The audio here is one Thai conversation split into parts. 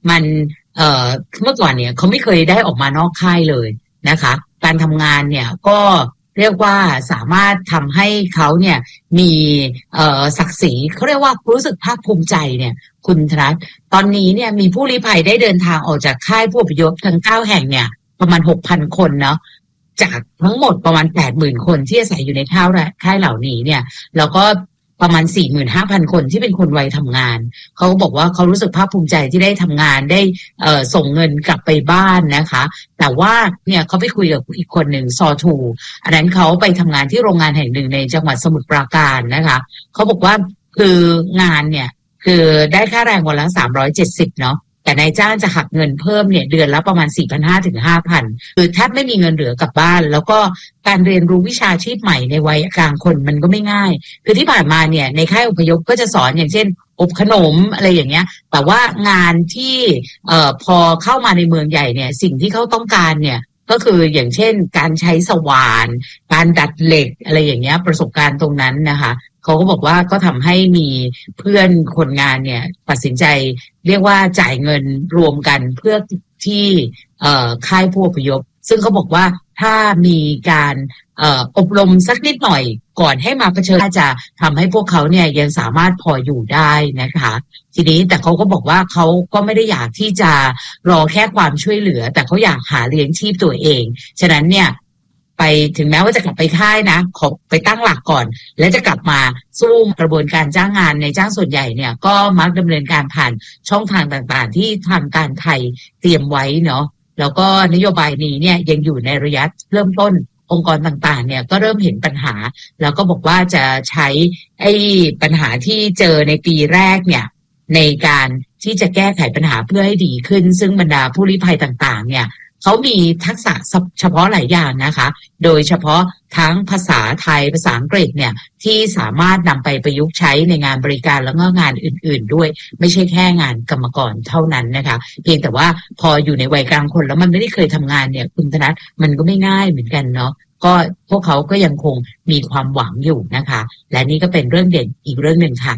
มันเมื่อก่อนเนี่ยเขาไม่เคยได้ออกมานอกค่ายเลยนะคะการทำงานเนี่ยก็เรียกว่าสามารถทำให้เขาเนี่ยมีศักดิ์ศรีเขาเรียกว่ารู้สึกภาคภูมิใจเนี่ยคุณธนัทตอนนี้เนี่ยมีผู้ลี้ภัยได้เดินทางออกจากค่ายผู้อพยพทั้ง9แห่งเนี่ยประมาณ 6,000 คนเนาะจากทั้งหมดประมาณ 80,000 คนที่อาศัยอยู่ในค่ายเหล่านี้เนี่ยแล้วก็ประมาณ 45,000 คนที่เป็นคนวัยทำงานเขาบอกว่าเขารู้สึกภาคภูมิใจที่ได้ทำงานได้ส่งเงินกลับไปบ้านนะคะแต่ว่าเนี่ยเขาไปคุยกับอีกคนหนึ่งซอทูอันนั้นเขาไปทำงานที่โรงงานแห่งหนึ่งในจังหวัดสมุทรปราการนะคะเขาบอกว่าคืองานเนี่ยคือได้ค่าแรงวันละ370เนาะแต่นายจ้างจะหักเงินเพิ่มเนี่ยเดือนละประมาณ 4,500 ถึง 5,000 คือแทบไม่มีเงินเหลือกลับบ้านแล้วก็การเรียนรู้วิชาชีพใหม่ในวัยกลางคนมันก็ไม่ง่ายคือที่ผ่านมาเนี่ยในค่ายอพยพก็จะสอนอย่างเช่นอบขนมอะไรอย่างเงี้ยแต่ว่างานที่พอเข้ามาในเมืองใหญ่เนี่ยสิ่งที่เขาต้องการเนี่ยก็คืออย่างเช่นการใช้สว่านการดัดเหล็กอะไรอย่างเงี้ยประสบการณ์ตรงนั้นนะคะเขาก็บอกว่าก็ทำให้มีเพื่อนคนงานเนี่ยตัดสินใจเรียกว่าจ่ายเงินรวมกันเพื่อที่ค่ายผู้อพยพซึ่งเขาบอกว่าถ้ามีการอบรมสักนิดหน่อยก่อนให้มาเผชิญจะทำให้พวกเขาเนี่ยยังสามารถพออยู่ได้นะคะทีนี้แต่เขาก็บอกว่าเขาก็ไม่ได้อยากที่จะรอแค่ความช่วยเหลือแต่เขาอยากหาเลี้ยงชีพตัวเองฉะนั้นเนี่ยไปถึงแม้ว่าจะกลับไปค่ายนะขอไปตั้งหลักก่อนแล้วจะกลับมาสู้กระบวนการจ้างงานในจ้างส่วนใหญ่เนี่ยก็มักดำเนินการผ่านช่องทางต่างๆที่ทางการไทยเตรียมไว้เนาะแล้วก็นโยบายนี้เนี่ยยังอยู่ในระยะเริ่มต้นองค์กรต่างๆเนี่ยก็เริ่มเห็นปัญหาแล้วก็บอกว่าจะใช้ไอ้ปัญหาที่เจอในปีแรกเนี่ยในการที่จะแก้ไขปัญหาเพื่อให้ดีขึ้นซึ่งบรรดาผู้ลี้ภัยต่างๆเนี่ยเขามีทักษะเฉพาะหลายอย่างนะคะโดยเฉพาะทั้งภาษาไทยภาษาอังกฤษเนี่ยที่สามารถนำไปประยุกต์ใช้ในงานบริการแล้วก็งานอื่นๆด้วยไม่ใช่แค่งานกรรมกรเท่านั้นนะคะเพียงแต่ว่าพออยู่ในวัยกลางคนแล้วมันไม่ได้เคยทำงานเนี่ยคุณธนัทมันก็ไม่ง่ายเหมือนกันเนาะก็พวกเขาก็ยังคงมีความหวังอยู่นะคะและนี่ก็เป็นเรื่องเด่นอีกเรื่องหนึ่งค่ะ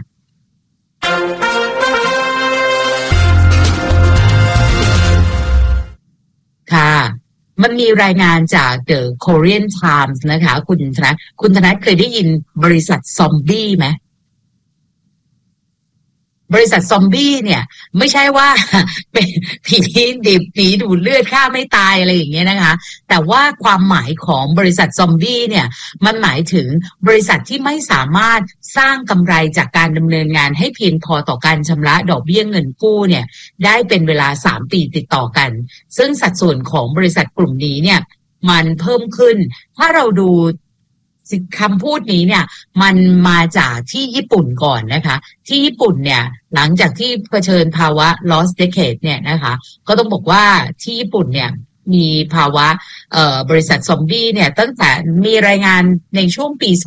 ค่ะมันมีรายงานจาก The Korean Times นะคะคุณธนัทเคยได้ยินบริษัทซอมบี้ไหมบริษัทซอมบี้เนี่ยไม่ใช่ว่าเป็นผีดิบผีดูดเลือดฆ่าไม่ตายอะไรอย่างเงี้ยนะคะแต่ว่าความหมายของบริษัทซอมบี้เนี่ยมันหมายถึงบริษัทที่ไม่สามารถสร้างกำไรจากการดำเนินงานให้เพียงพอต่อการชำระดอกเบี้ยเงินกู้เนี่ยได้เป็นเวลา3 ปีติดต่อกันซึ่งสัดส่วนของบริษัทกลุ่มนี้เนี่ยมันเพิ่มขึ้นถ้าเราดูคำพูดนี้เนี่ยมันมาจากที่ญี่ปุ่นก่อนนะคะที่ญี่ปุ่นเนี่ยหลังจากที่เผชิญภาวะ lost decade เนี่ยนะคะก็ต้องบอกว่าที่ญี่ปุ่นเนี่ยมีภาวะบริษัทซอมบี้เนี่ยตั้งแต่มีรายงานในช่วงปี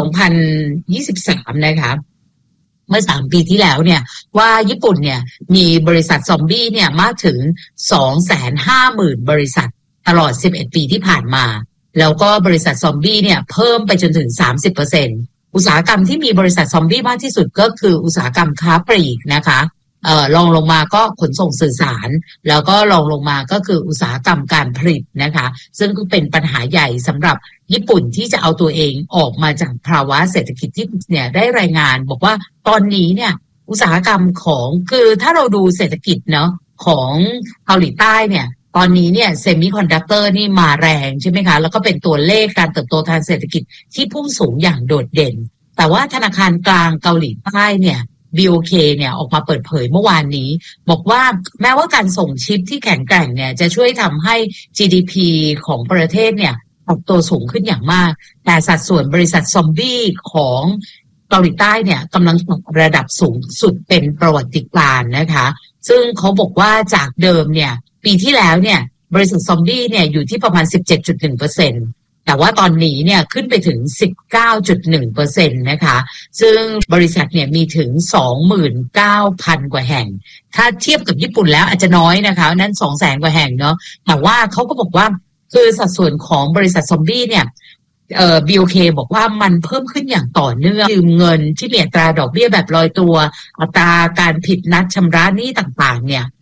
2023นะคะเมื่อ3 ปีที่แล้วเนี่ยว่าญี่ปุ่นเนี่ยมีบริษัทซอมบี้เนี่ยมากถึง 250,000 บริษัทตลอด11 ปีที่ผ่านมาแล้วก็บริษัทซอมบี้เนี่ยเพิ่มไปจนถึง 30% อุตสาหกรรมที่มีบริษัทซอมบี้มากที่สุดก็คืออุตสาหกรรมค้าปลีกนะคะรองลงมาก็ขนส่งสื่อสารแล้วก็รองลงมาก็คืออุตสาหกรรมการผลิตนะคะซึ่งก็เป็นปัญหาใหญ่สำหรับญี่ปุ่นที่จะเอาตัวเองออกมาจากภาวะเศรษฐกิจที่เนี่ยได้รายงานบอกว่าตอนนี้เนี่ยอุตสาหกรรมของคือถ้าเราดูเศรษฐกิจเนาะของเกาหลีใต้เนี่ยตอนนี้เนี่ยเซมิคอนดักเตอร์นี่มาแรงใช่ไหมคะแล้วก็เป็นตัวเลขการเติบโตทางเศรษฐกิจที่พุ่งสูงอย่างโดดเด่นแต่ว่าธนาคารกลางเกาหลีใต้เนี่ย BOK เนี่ยออกมาเปิดเผยเมื่อวานนี้บอกว่าแม้ว่าการส่งชิปที่แข็งแกร่งเนี่ยจะช่วยทำให้ GDP ของประเทศเนี่ยเติบโตสูงขึ้นอย่างมากแต่สัดส่วนบริษัทซอมบี้ของเกาหลีใต้เนี่ยกำลังตกระดับสูงสุดเป็นประวัติการณ์นะคะซึ่งเขาบอกว่าจากเดิมเนี่ยปีที่แล้วเนี่ยบริษัทซอมบี้เนี่ยอยู่ที่ประมาณ 17.1% แต่ว่าตอนนี้เนี่ยขึ้นไปถึง 19.1% นะคะซึ่งบริษัทเนี่ยมีถึง 29,000 กว่าแห่งถ้าเทียบกับญี่ปุ่นแล้วอาจจะน้อยนะคะนั้น 200,000 กว่าแห่งเนาะแต่ว่าเขาก็บอกว่าคือสัดส่วนของบริษัทซอมบี้เนี่ยBOK บอกว่ามันเพิ่มขึ้นอย่างต่อเนื่องยืมเงินที่มีอัตราดอกเบี้ยแบบลอยตัวอัตราการผิดนัดชำระหนี้ต่างๆเนี่ย